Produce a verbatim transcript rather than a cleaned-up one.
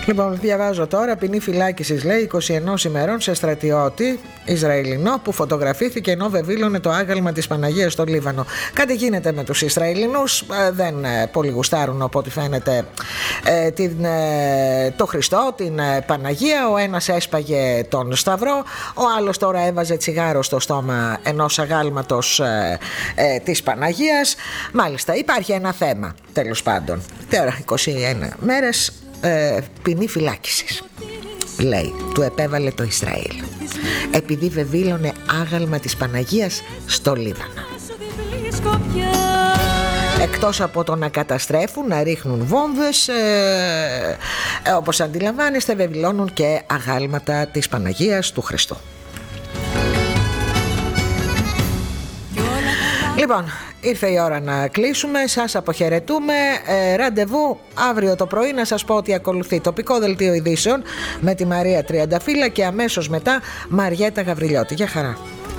Λοιπόν, διαβάζω τώρα. Ποινή φυλάκισης, λέει, είκοσι ένα ημερών σε στρατιώτη Ισραηλινό που φωτογραφήθηκε ενώ βεβήλωνε το άγαλμα της Παναγίας στο Λίβανο. Κάτι γίνεται με τους Ισραηλινούς, δεν πολύ γουστάρουν από ό,τι φαίνεται την, το Χριστό, την Παναγία. Ο ένας έσπαγε τον Σταυρό, ο άλλος τώρα έβαζε τσιγάρο στο στόμα ενός αγάλματος ε, ε, της Παναγίας. Μάλιστα, υπάρχει ένα θέμα, τέλος πάντων. Τώρα είκοσι ένα μέρες ε, ποινή φυλάκισης, λέει, του επέβαλε το Ισραήλ επειδή βεβήλωνε άγαλμα της Παναγίας στο Λίβανο. Εκτός από το να καταστρέφουν, να ρίχνουν βόμβες, ε, ε, όπως αντιλαμβάνεστε, βεβηλώνουν και αγάλματα της Παναγίας του Χριστού. Λοιπόν, ήρθε η ώρα να κλείσουμε. Σας αποχαιρετούμε. ε, Ραντεβού αύριο το πρωί. Να σας πω ότι ακολουθεί τοπικό δελτίο ειδήσεων με τη Μαρία Τριανταφύλλα και αμέσως μετά Μαριέτα Γαβριλιώτη. Γεια χαρά.